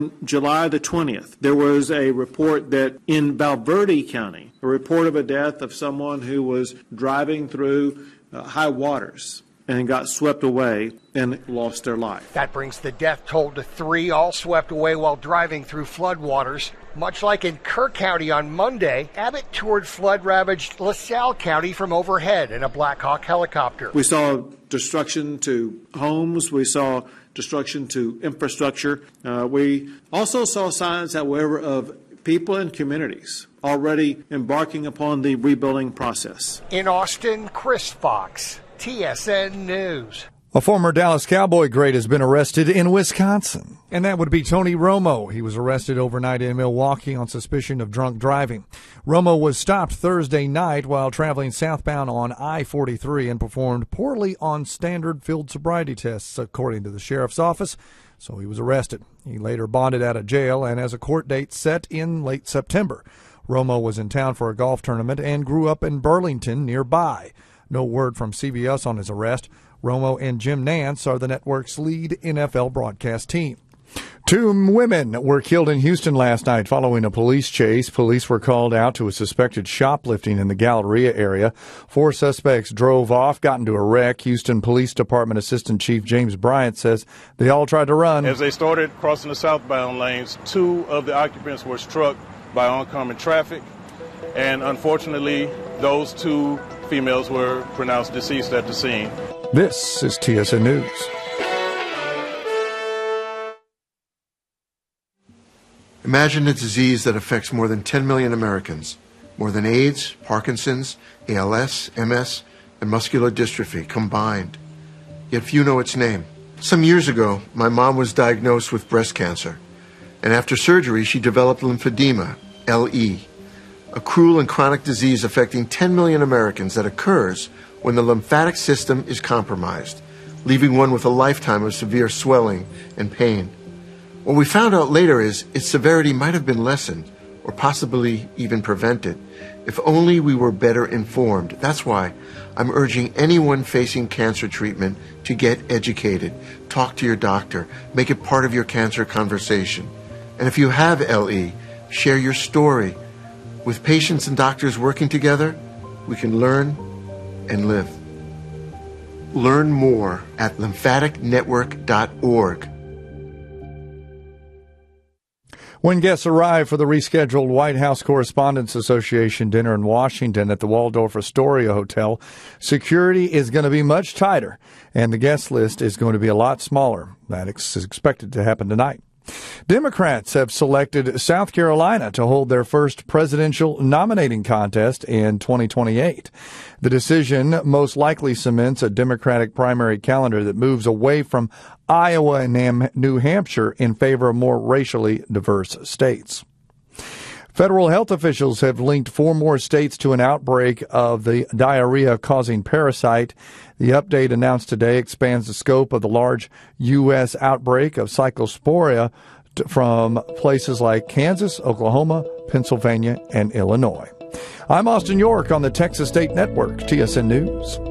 July the 20th, there was a report that in Valverde County, a report of a death of someone who was driving through high waters and got swept away and lost their life. That brings the death toll to 3, all swept away while driving through floodwaters. Much like in Kerr County on Monday, Abbott toured flood-ravaged LaSalle County from overhead in a Black Hawk helicopter. We saw destruction to homes. We saw destruction to infrastructure. We also saw signs, however, of people and communities already embarking upon the rebuilding process. In Austin, Chris Fox, TSN News. A former Dallas Cowboy great has been arrested in Wisconsin, and that would be Tony Romo. He was arrested overnight in Milwaukee on suspicion of drunk driving. Romo was stopped Thursday night while traveling southbound on I-43 and performed poorly on standard field sobriety tests, according to the sheriff's office, so he was arrested. He later bonded out of jail and has a court date set in late September. Romo was in town for a golf tournament and grew up in Burlington nearby. No word from CBS on his arrest. Romo and Jim Nantz are the network's lead NFL broadcast team. 2 women were killed in Houston last night following a police chase. Police were called out to a suspected shoplifting in the Galleria area. 4 suspects drove off, got into a wreck. Houston Police Department Assistant Chief James Bryant says they all tried to run. As they started crossing the southbound lanes, 2 of the occupants were struck by oncoming traffic, and unfortunately, those 2 females were pronounced deceased at the scene. This is TSN News. Imagine a disease that affects more than 10 million Americans, more than AIDS, Parkinson's, ALS, MS, and muscular dystrophy combined. Yet few know its name. Some years ago, my mom was diagnosed with breast cancer, and after surgery, she developed lymphedema, LE, a cruel and chronic disease affecting 10 million Americans that occurs when the lymphatic system is compromised, leaving one with a lifetime of severe swelling and pain. What we found out later is its severity might have been lessened or possibly even prevented if only we were better informed. That's why I'm urging anyone facing cancer treatment to get educated. Talk to your doctor. Make it part of your cancer conversation. And if you have LE, share your story. With patients and doctors working together, we can learn and live. Learn more at lymphaticnetwork.org. When guests arrive for the rescheduled White House Correspondents Association dinner in Washington at the Waldorf Astoria Hotel, security is going to be much tighter, and the guest list is going to be a lot smaller. That is expected to happen tonight. Democrats have selected South Carolina to hold their first presidential nominating contest in 2028. The decision most likely cements a Democratic primary calendar that moves away from Iowa and New Hampshire in favor of more racially diverse states. Federal health officials have linked 4 more states to an outbreak of the diarrhea-causing parasite. The update announced today expands the scope of the large U.S. outbreak of Cyclosporia from places like Kansas, Oklahoma, Pennsylvania, and Illinois. I'm Austin York on the Texas State Network, TSN News.